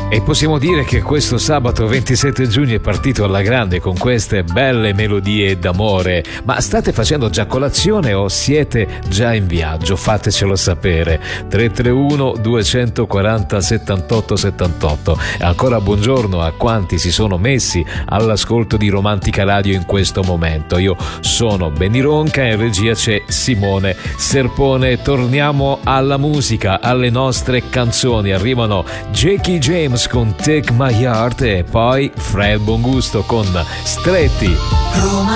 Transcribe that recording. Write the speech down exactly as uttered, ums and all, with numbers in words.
E possiamo dire che questo sabato ventisette giugno è partito alla grande con queste belle melodie d'amore. Ma state facendo già colazione o siete già in viaggio? Fatecelo sapere. tre tre uno due quattro zero settantotto settantotto. E ancora buongiorno a quanti si sono messi all'ascolto di Romantica Radio in questo momento. Io sono Benny Ronca e in regia c'è Simone Serpone. Torniamo alla musica, alle nostre canzoni. Arrivano Jackie James con Take My Heart e poi Fred Bongusto con Stretti. Roma